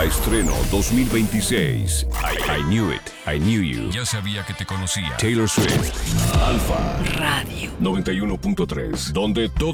Estreno 2026. I Knew It, I Knew You. Ya sabía que te conocía. Taylor Swift. Alfa Radio 91.3, donde todo